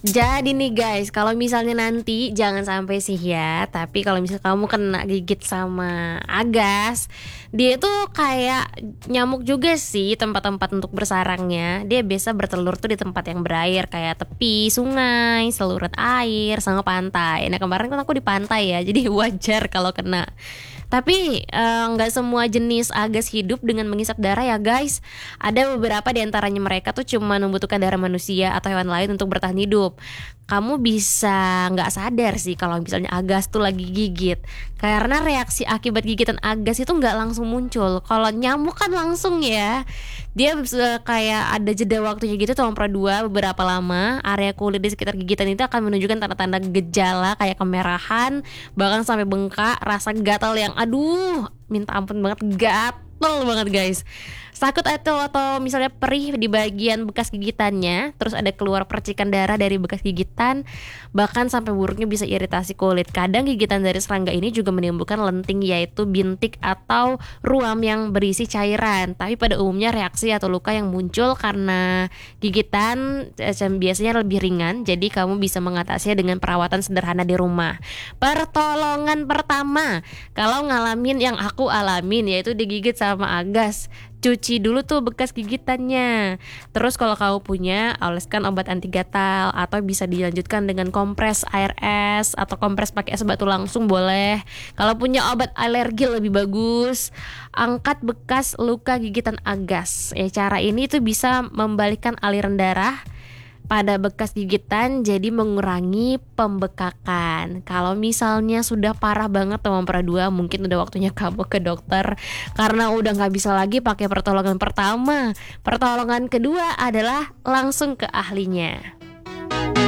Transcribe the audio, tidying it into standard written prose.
Jadi nih guys, kalau misalnya nanti jangan sampai sih ya, tapi kalau misalnya kamu kena gigit sama agas, dia itu kayak nyamuk juga sih tempat-tempat untuk bersarangnya. Dia biasa bertelur tuh di tempat yang berair kayak tepi, sungai, saluran air, sama pantai. Nah kemarin kan aku di pantai ya, jadi wajar kalau kena. Tapi nggak semua jenis agas hidup dengan mengisap darah ya guys. Ada beberapa di antaranya mereka tuh cuma membutuhkan darah manusia atau hewan lain untuk bertahan hidup. Kamu bisa nggak sadar sih kalau misalnya agas tuh lagi gigit, karena reaksi akibat gigitan agas itu nggak langsung muncul. Kalau nyamuk kan langsung ya, dia bisa kayak ada jeda waktunya gitu tuh dua beberapa lama. Area kulit di sekitar gigitan itu akan menunjukkan tanda-tanda gejala kayak kemerahan, bahkan sampai bengkak, rasa gatal yang aduh minta ampun banget, gatel banget guys. Sakit atau misalnya perih di bagian bekas gigitannya, terus ada keluar percikan darah dari bekas gigitan, bahkan sampai buruknya bisa iritasi kulit. Kadang gigitan dari serangga ini juga menimbulkan lenting, yaitu bintik atau ruam yang berisi cairan. Tapi pada umumnya reaksi atau luka yang muncul karena gigitan biasanya lebih ringan, jadi kamu bisa mengatasinya dengan perawatan sederhana di rumah. Pertolongan pertama, kalau ngalamin yang aku alamin, yaitu digigit sama agas, cuci dulu tuh bekas gigitannya. Terus kalau kamu punya, oleskan obat anti gatal, atau bisa dilanjutkan dengan kompres air es atau kompres pakai es batu langsung boleh. Kalau punya obat alergi lebih bagus. Angkat bekas luka gigitan agas. Cara ini tuh bisa membalikkan aliran darah pada bekas gigitan, jadi mengurangi pembekakan. Kalau misalnya sudah parah banget teman pera 2, mungkin udah waktunya kamu ke dokter, karena udah gak bisa lagi pakai pertolongan pertama. Pertolongan kedua adalah langsung ke ahlinya.